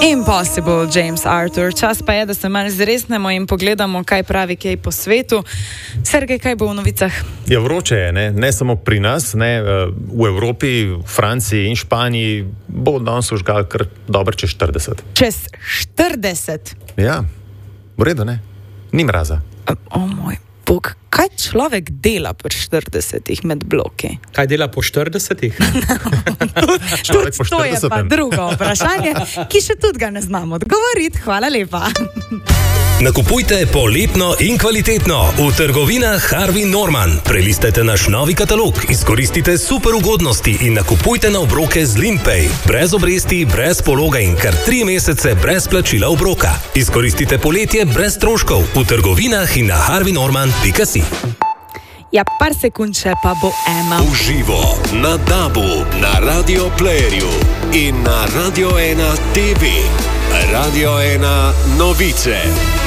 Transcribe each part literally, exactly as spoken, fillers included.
Impossible, James Arthur. Čas pa je, da se malo zresnemo in pogledamo, kaj pravi kaj po svetu. Sergej, kaj bo v novicah? Ja, vroče je, ne, ne samo pri nas, ne, v Evropi, v Franciji in Španiji bo danes užgal kar dobro čez štirideset. Čez štirideset? Ja, v redu, ne, ni mraza. O moj bog, kaj človek dela pri štiridesetih med bloki? Kaj dela po štiridesetih? Človek po To je pa štiridesetem. drugo vprašanje, ki še tudi ga ne znamo odgovoriti. Hvala lepa. Nakupujte polepno in kvalitetno v trgovinah Harvey Norman. Prelistajte naš novi katalog, izkoristite super ugodnosti in nakupujte na obroke z Limpay. Brez obresti, brez pologa in kar tri mesece brez plačila obroka. Izkoristite poletje brez stroškov v trgovinah in na harvey norman pika si. Ja, par sekund še pa bo Ema. V živo na Dabu, na Radio Playerju in na Radio ena T V. Radio ena novice.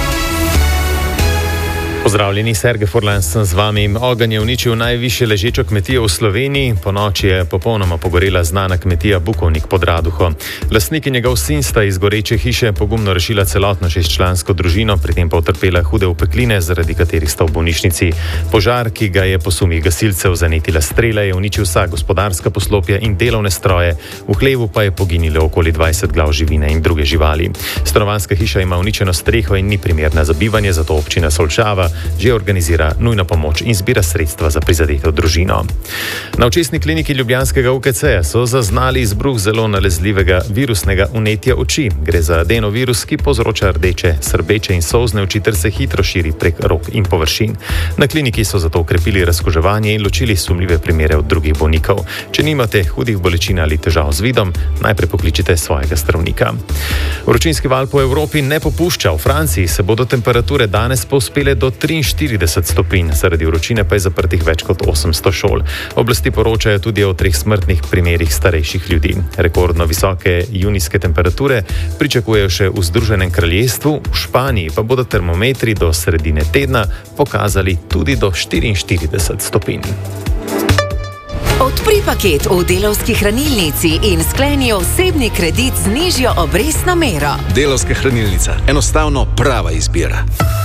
Pozdravljeni, Sergej Furlan sem z vami. Ogenj je uničil najvišje ležečo kmetijo v Sloveniji. Po noči je popolnoma pogorela znana kmetija Bukovnik pod Raduho. Lastnik in njegov sin sta iz goreče hiše pogumno rešila celotno šestčlansko družino, pri tem pa utrpela hude upekline, zaradi katerih sta v bolnišnici. Požar, ki ga je po sumih gasilcev zanetila strela, je uničil vsa gospodarska poslopja in delovne stroje. V hlevu pa je poginilo okoli dvajset glav živine in druge živali. Stanovanjska hiša ima uničeno streho in ni primerna za bivanje, zato občina Solčava že organizira nujno pomoč in zbira sredstva za prizadeto družino. Na očesni kliniki ljubljanskega U K C so zaznali izbruh zelo nalezljivega virusnega vnetja oči. Gre za adenovirus, ki povzroča rdeče, srbeče in solzne oči ter se hitro širi prek rok in površin. Na kliniki so zato ukrepili razkuževanje in ločili sumljive primere od drugih bolnikov. Če nimate hudih bolečin ali težav z vidom, najprej pokličite svojega zdravnika. Vročinski val po Evropi ne popušča. V Franciji se bodo temperature danes povzpele do triinštirideset stopinj, zaradi vročine pa je zaprtih več kot osemsto šol. Oblasti poročajo tudi o treh smrtnih primerih starejših ljudi. Rekordno visoke junijske temperature pričakujejo še v Združenem kraljestvu, v Španiji pa bodo termometri do sredine tedna pokazali tudi do štiriinštirideset stopinj. Odpri paket v Delavski hranilnici in skleni osebni kredit z nižjo obrestno mero. Delavska hranilnica. Enostavno prava izbira.